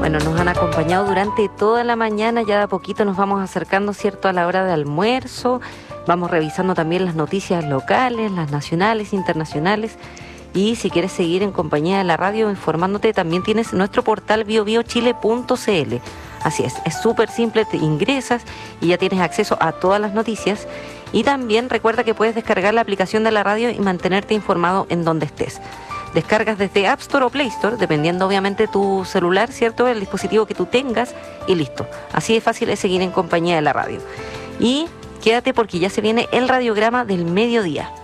Bueno, nos han acompañado durante toda la mañana, ya de a poquito nos vamos acercando, ¿cierto?, a la hora de almuerzo. Vamos revisando también las noticias locales, las nacionales, internacionales. Y si quieres seguir en compañía de la radio informándote, también tienes nuestro portal biobiochile.cl. Así es súper simple, te ingresas y ya tienes acceso a todas las noticias. Y también recuerda que puedes descargar la aplicación de la radio y mantenerte informado en donde estés. Descargas desde App Store o Play Store, dependiendo obviamente tu celular, ¿cierto?, el dispositivo que tú tengas, y listo. Así de fácil es seguir en compañía de la radio. Y quédate porque ya se viene el radiograma del mediodía.